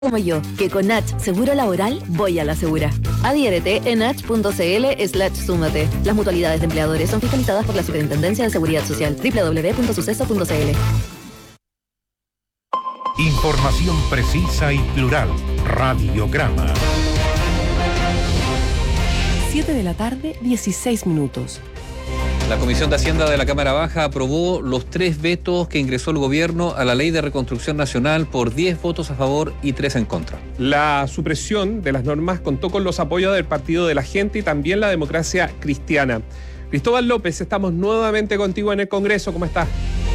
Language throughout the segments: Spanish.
Como yo, que con Nach Seguro Laboral voy a la segura. Adhiérete en nach.cl/súmate. Las mutualidades de empleadores son fiscalizadas por la Superintendencia de Seguridad Social. www.suceso.cl. Información precisa y plural. Radiograma. 7 de la tarde, 16 minutos. La Comisión de Hacienda de la Cámara Baja aprobó los 3 vetos que ingresó el gobierno a la Ley de Reconstrucción Nacional por 10 votos a favor y 3 en contra. La supresión de las normas contó con los apoyos del Partido de la Gente y también la Democracia Cristiana. Cristóbal López, estamos nuevamente contigo en el Congreso. ¿Cómo estás?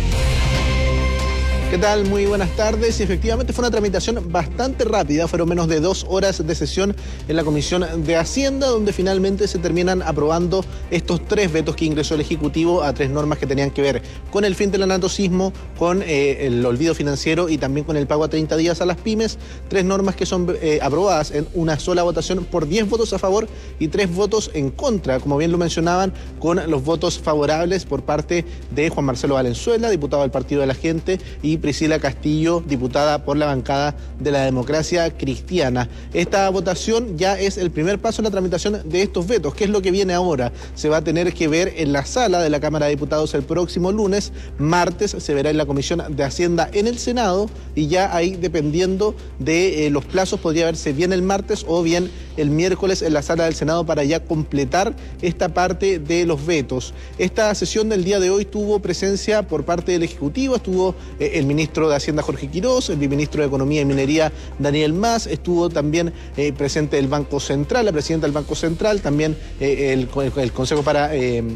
¿Qué tal? Muy buenas tardes. Y efectivamente fue una tramitación bastante rápida. Fueron menos de 2 horas de sesión en la Comisión de Hacienda, donde finalmente se terminan aprobando estos 3 vetos que ingresó el Ejecutivo a 3 normas que tenían que ver con el fin del anatocismo, con el olvido financiero y también con el pago a 30 días a las pymes. 3 normas que son aprobadas en una sola votación por 10 votos a favor y 3 votos en contra, como bien lo mencionaban, con los votos favorables por parte de Juan Marcelo Valenzuela, diputado del Partido de la Gente, y Priscila Castillo, diputada por la bancada de la Democracia Cristiana. Esta votación ya es el primer paso en la tramitación de estos vetos. ¿Qué es lo que viene ahora? Se va a tener que ver en la sala de la Cámara de Diputados el próximo lunes. Martes se verá en la Comisión de Hacienda en el Senado, y ya ahí, dependiendo de los plazos, podría verse bien el martes o bien el miércoles en la sala del Senado para ya completar esta parte de los vetos. Esta sesión del día de hoy tuvo presencia por parte del Ejecutivo. Estuvo el ministro de Hacienda Jorge Quirós, el viceministro de Economía y Minería Daniel Mas, estuvo también presente el Banco Central, la presidenta del Banco Central, también el Consejo para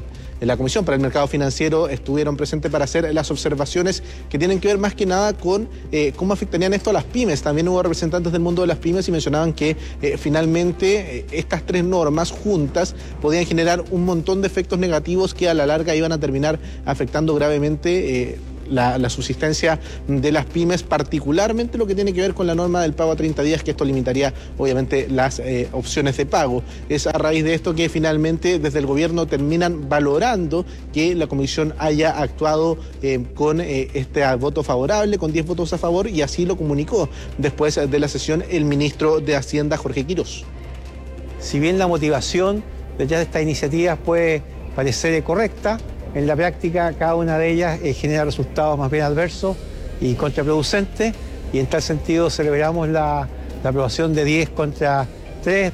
la Comisión para el Mercado Financiero estuvieron presentes para hacer las observaciones que tienen que ver más que nada con cómo afectarían esto a las pymes. También hubo representantes del mundo de las pymes y mencionaban que finalmente estas 3 normas juntas podían generar un montón de efectos negativos que a la larga iban a terminar afectando gravemente la subsistencia de las pymes, particularmente lo que tiene que ver con la norma del pago a 30 días, que esto limitaría obviamente las opciones de pago. Es a raíz de esto que finalmente desde el gobierno terminan valorando que la comisión haya actuado con este voto favorable, con 10 votos a favor, y así lo comunicó después de la sesión el ministro de Hacienda Jorge Quirós. Si bien la motivación detrás de estas iniciativas puede parecer correcta, en la práctica cada una de ellas genera resultados más bien adversos y contraproducentes, y en tal sentido celebramos la aprobación de 10 contra 3.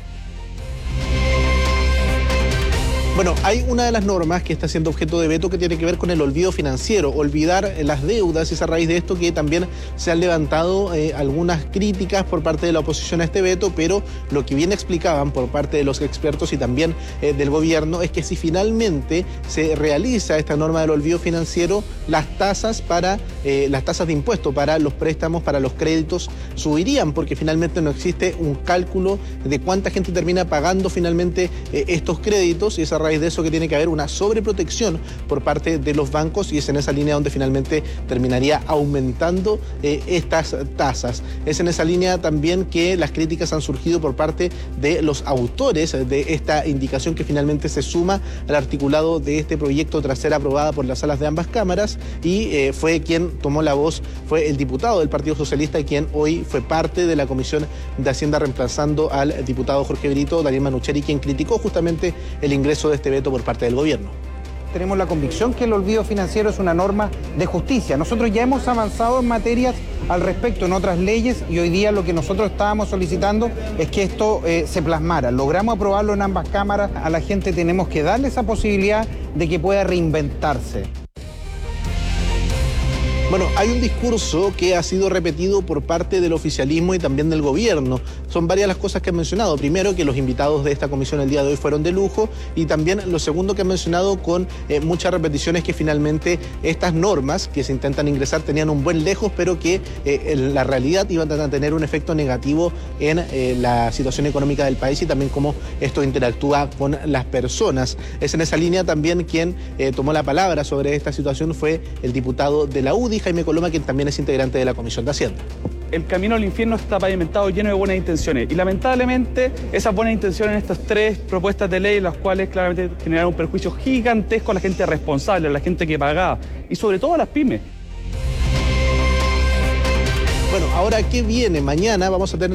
Bueno, hay una de las normas que está siendo objeto de veto que tiene que ver con el olvido financiero, olvidar las deudas. Es a raíz de esto que también se han levantado algunas críticas por parte de la oposición a este veto, pero lo que bien explicaban por parte de los expertos y también del gobierno es que si finalmente se realiza esta norma del olvido financiero, las tasas de impuesto para los préstamos, para los créditos, subirían, porque finalmente no existe un cálculo de cuánta gente termina pagando finalmente estos créditos, y es a raíz de eso que tiene que haber una sobreprotección por parte de los bancos, y es en esa línea donde finalmente terminaría aumentando estas tasas. Es en esa línea también que las críticas han surgido por parte de los autores de esta indicación, que finalmente se suma al articulado de este proyecto tras ser aprobada por las salas de ambas cámaras, y fue quien tomó la voz, fue el diputado del Partido Socialista, quien hoy fue parte de la Comisión de Hacienda reemplazando al diputado Jorge Brito, Daniel Manucheri, quien criticó justamente el ingreso de este veto por parte del gobierno. Tenemos la convicción que el olvido financiero es una norma de justicia. Nosotros ya hemos avanzado en materias al respecto en otras leyes, y hoy día lo que nosotros estábamos solicitando es que esto se plasmara. Logramos aprobarlo en ambas cámaras. A la gente tenemos que darle esa posibilidad de que pueda reinventarse. Bueno, hay un discurso que ha sido repetido por parte del oficialismo y también del gobierno. Son varias las cosas que han mencionado. Primero, que los invitados de esta comisión el día de hoy fueron de lujo, y también lo segundo que han mencionado con muchas repeticiones, que finalmente estas normas que se intentan ingresar tenían un buen lejos, pero que en la realidad iban a tener un efecto negativo en la situación económica del país y también cómo esto interactúa con las personas. Es en esa línea también quien tomó la palabra sobre esta situación fue el diputado de la UDI, Jaime Coloma, quien también es integrante de la Comisión de Hacienda. El camino al infierno está pavimentado lleno de buenas intenciones, y lamentablemente esas buenas intenciones en estas 3 propuestas de ley, las cuales claramente generaron un perjuicio gigantesco a la gente responsable, a la gente que pagaba, y sobre todo a las pymes. Bueno, ahora, ¿qué viene? Mañana vamos a tener